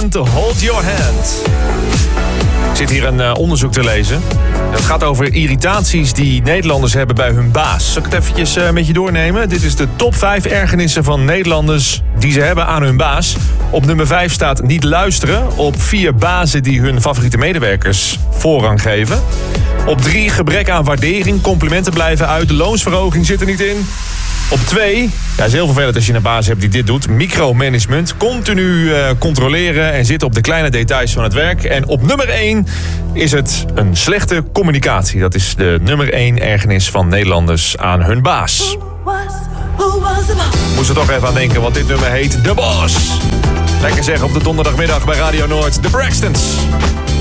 Can't Hold Your Hand. Ik zit hier een onderzoek te lezen. Het gaat over irritaties die Nederlanders hebben bij hun baas. Zal ik het eventjes met je doornemen? Dit is de top 5 ergernissen van Nederlanders die ze hebben aan hun baas. Op nummer 5 staat niet luisteren. Op 4 bazen die hun favoriete medewerkers voorrang geven. Op 3 gebrek aan waardering, complimenten blijven uit. De loonsverhoging zit er niet in. Op 2, ja, is heel vervelend als je een baas hebt die dit doet. Micromanagement, continu controleren en zitten op de kleine details van het werk. En op nummer 1 is het een slechte communicatie. Dat is de nummer 1 ergernis van Nederlanders aan hun baas. Moest er toch even aan denken, want dit nummer heet The Boss. Lekker zeggen op de donderdagmiddag bij Radio Noord, The Braxtons.